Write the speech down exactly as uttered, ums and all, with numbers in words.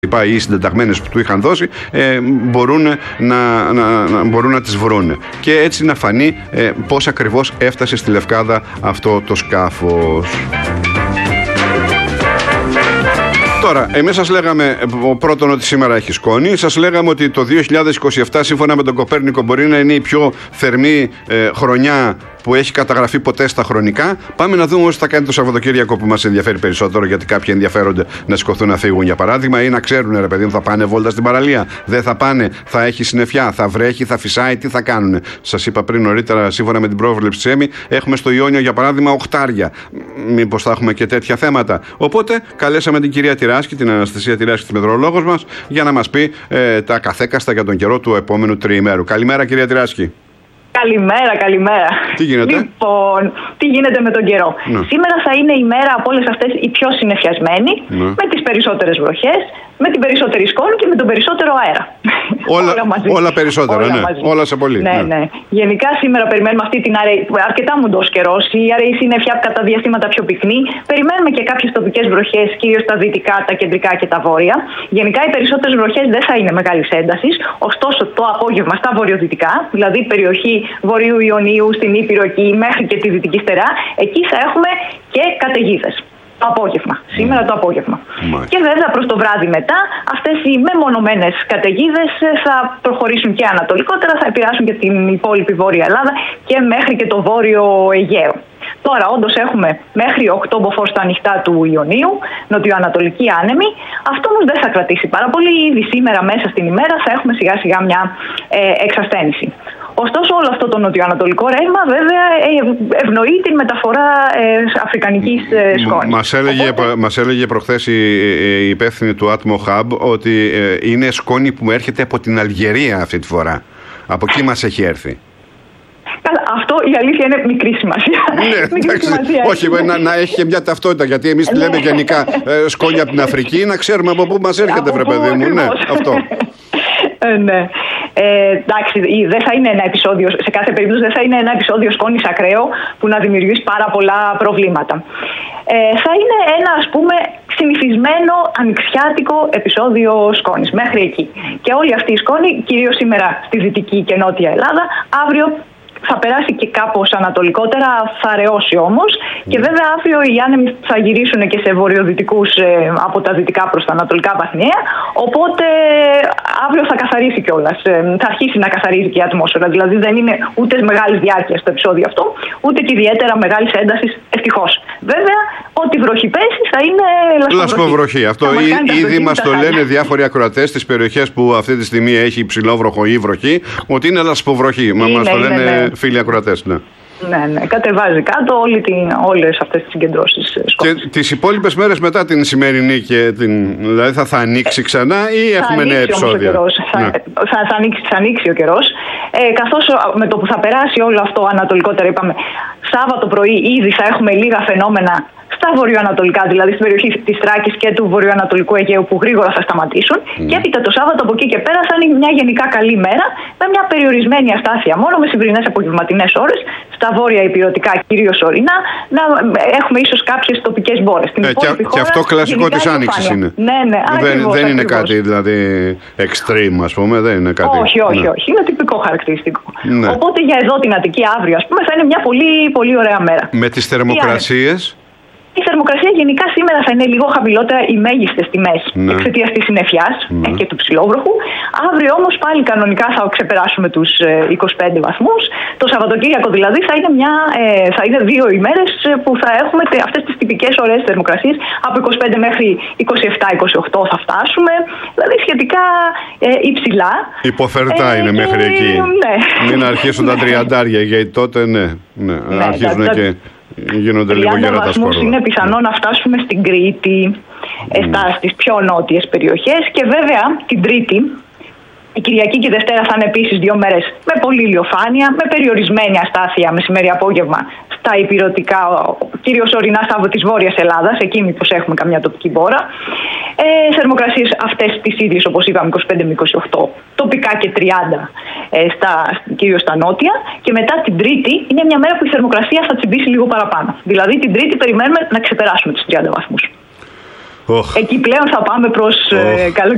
ή οι συντεταγμένες που του είχαν δώσει ε, μπορούν, να, να, να, μπορούν να τις βρουν. Και έτσι να φανεί ε, πώς ακριβώς έφτασε στη Λευκάδα αυτό το σκάφος. Τώρα, εμείς σας λέγαμε πρώτον ότι σήμερα έχει σκόνη. Σας λέγαμε ότι το δύο χιλιάδες είκοσι επτά σύμφωνα με τον Κοπέρνικο μπορεί να είναι η πιο θερμή ε, χρονιά που έχει καταγραφεί ποτέ στα χρονικά. Πάμε να δούμε όσο θα κάνει το Σαββατοκύριακο που μας ενδιαφέρει περισσότερο, γιατί κάποιοι ενδιαφέρονται να σηκωθούν να φύγουν για παράδειγμα ή να ξέρουν, ρε παιδί μου, θα πάνε βόλτα στην παραλία, δεν θα πάνε, θα έχει συννεφιά, θα βρέχει, θα φυσάει, τι θα κάνουν. Σας είπα πριν νωρίτερα, σύμφωνα με την πρόβλεψη της ΕΜΗ, έχουμε στο Ιόνιο για παράδειγμα οχτάρια. Μήπως θα έχουμε και τέτοια θέματα. Οπότε καλέσαμε την κυρία Τυράσκη, την Αναστασία Τυράσκη, τη μετεωρολόγος μας, για να μας πει ε, τα καθέκαστα για τον καιρό του επόμενου τριημέρου. Καλημέρα, κυρία Τυράσκη. Καλημέρα, καλημέρα. Τι γίνεται? Λοιπόν, τι γίνεται με τον καιρό. Ναι. Σήμερα θα είναι η μέρα από όλες αυτές η πιο συννεφιασμένη, ναι. με τις περισσότερες βροχές, με την περισσότερη σκόνη και με τον περισσότερο αέρα. Όλα, όλα, όλα περισσότερα, όλα, ναι. μαζί. όλα σε πολύ. Ναι, ναι. ναι. Γενικά σήμερα περιμένουμε αυτή την αραιή, αρκετά μουντός καιρός, η αραιή συννεφιά κατά διαστήματα πιο πυκνή. Περιμένουμε και κάποιες τοπικές βροχές, κυρίως τα δυτικά, τα κεντρικά και τα βόρεια. Γενικά οι περισσότερες βροχές δεν θα είναι μεγάλης έντασης, ωστόσο το απόγευμα στα βορειοδυτικά, δηλαδή περιοχή Βορείου Ιωνίου, στην Ήπειρο εκεί μέχρι και τη Δυτική Στερά, εκεί θα έχουμε και καταιγίδες. Το απόγευμα, σήμερα το απόγευμα. Μάλιστα. Και βέβαια προς το βράδυ μετά αυτές οι μεμονωμένες καταιγίδες θα προχωρήσουν και ανατολικότερα, θα επηρεάσουν και την υπόλοιπη Βόρεια Ελλάδα και μέχρι και το Βόρειο Αιγαίο. Τώρα όντως έχουμε μέχρι οκτώ μποφόρ στα ανοιχτά του Ιωνίου, νοτιοανατολική άνεμη. Αυτό όμως δεν θα κρατήσει πάρα πολύ. Ήδη σήμερα μέσα στην ημέρα θα έχουμε σιγά σιγά μια ε, εξασθένηση. Ωστόσο όλο αυτό το νοτιοανατολικό ρεύμα βέβαια ευνοεί την μεταφορά ε, αφρικανικής ε, σκόνης. Μας έλεγε, Οπότε... μας έλεγε προχθές η, η υπεύθυνη του Atmo Hub ότι ε, είναι σκόνη που έρχεται από την Αλγερία αυτή τη φορά. Από εκεί μας έχει έρθει. Καλά, αυτό η αλήθεια είναι μικρή σημασία. Ναι, μικρή σημασία όχι, να, να έχει και μια ταυτότητα. Γιατί εμείς λέμε γενικά ε, σκόνη από την Αφρική, να ξέρουμε από πού μας έρχεται, βρε παιδί μου. Ναι, αυτό. ε, ναι. Ε, εντάξει, δεν θα είναι ένα επεισόδιο, σε κάθε περίπτωση δεν θα είναι ένα επεισόδιο σκόνης ακραίο που να δημιουργήσει πάρα πολλά προβλήματα. Ε, θα είναι ένα, ας πούμε, συνηθισμένο ανοιξιάτικο επεισόδιο σκόνης μέχρι εκεί. Και όλη αυτή η σκόνη, κυρίως σήμερα στη Δυτική και Νότια Ελλάδα, αύριο θα περάσει και κάπως ανατολικότερα, θα αραιώσει όμως. Και βέβαια αύριο οι άνεμοι θα γυρίσουν και σε βορειοδυτικούς ε, από τα δυτικά προς τα ανατολικά βαθμιαία. Οπότε αύριο θα καθαρίσει κιόλας. Ε, θα αρχίσει να καθαρίζει και η ατμόσφαιρα. Δηλαδή δεν είναι ούτε μεγάλη διάρκεια στο επεισόδιο αυτό, ούτε και ιδιαίτερα μεγάλη ένταση, ευτυχώς. Βέβαια, ό,τι βροχή πέσει θα είναι λασποβροχή. Λασποβροχή. Αυτό ή, ήδη μας το λένε διάφοροι ακροατές στις περιοχές που αυτή τη στιγμή έχει υψηλό βροχό ή βροχή, ότι είναι λασποβροχή. Μα μας το λένε ναι, ναι. φίλοι ακροατές, ναι. Ναι, ναι, κατεβάζει κάτω όλη την, όλες αυτές τις συγκεντρώσεις σκόνης. Και τις υπόλοιπες μέρες μετά την σημερινή και την, δηλαδή θα, θα ανοίξει ξανά ή θα έχουμε νέα επεισόδια? Θα, ναι. θα, θα, ανοίξει, θα ανοίξει ο καιρός. Ε, καθώς με το που θα περάσει όλο αυτό ανατολικότερα, είπαμε, Σάββατο πρωί ήδη θα έχουμε λίγα φαινόμενα στα βορειοανατολικά, δηλαδή στην περιοχή της Θράκης και του βορειοανατολικού Αιγαίου που γρήγορα θα σταματήσουν. Mm. Και έπειτα το Σάββατο από εκεί και πέρα θα είναι μια γενικά καλή μέρα με μια περιορισμένη αστάθεια μόνο με σημερινές απογευματινές ώρες στα βόρεια ηπειρωτικά, κυρίως ορεινά, να έχουμε ίσως κάποιες τοπικές μπόρες. Ε, και, χώρα, και αυτό κλασικό της Άνοιξης είναι. Ναι, ναι, δεν ακριβώς, δεν είναι ακριβώς. κάτι δηλαδή extreme, ας πούμε, δεν είναι κάτι. Όχι, όχι, ναι. όχι. Είναι τυπικό χαρακτηριστικό. Ναι. Οπότε για εδώ την Αττική αύριο, ας πούμε, θα είναι μια πολύ, πολύ ωραία μέρα. Με τις θερμοκρασίες. Η θερμοκρασία γενικά σήμερα θα είναι λίγο χαμηλότερα οι μέγιστες τιμές ναι. εξαιτίας της συννεφιάς ναι. και του ψηλόβροχου. Αύριο όμως πάλι κανονικά θα ξεπεράσουμε τους είκοσι πέντε βαθμούς. Το Σαββατοκύριακο δηλαδή θα είναι, μια, ε, θα είναι δύο ημέρες που θα έχουμε αυτές τις τυπικές ωραίες θερμοκρασίες. Από είκοσι πέντε μέχρι είκοσι επτά είκοσι οκτώ θα φτάσουμε. Δηλαδή σχετικά ε, υψηλά. Υποφερτά ε, είναι μέχρι εκεί. Ναι. Μην αρχίσουν τα τριαντάρια γιατί τότε ναι, ναι, ναι αρχίζουν τα, και... γίνονται λίγο γερά τα σκόρδα. Είναι πιθανό να φτάσουμε στην Κρήτη, mm. στα, στις πιο νότιες περιοχές και βέβαια την Τρίτη, η Κυριακή και η Δευτέρα θα είναι επίσης δύο μέρες με πολύ ηλιοφάνεια, με περιορισμένη αστάθεια μεσημέρι απόγευμα στα ηπειρωτικά, κυρίως ορεινά στα της Βόρειας Ελλάδας, εκεί μήπως έχουμε καμιά τοπική μπόρα. Ε, θερμοκρασίες αυτές τις ίδιες όπως είπαμε είκοσι πέντε με είκοσι οκτώ, τοπικά και τριάντα ε, στα, κυρίως στα νότια. Και μετά την Τρίτη είναι μια μέρα που η θερμοκρασία θα τσιμπήσει λίγο παραπάνω. Δηλαδή την Τρίτη περιμένουμε να ξεπεράσουμε τους τριάντα βαθμούς. Oh. Εκεί πλέον θα πάμε προς oh. ε, καλοκαίρι.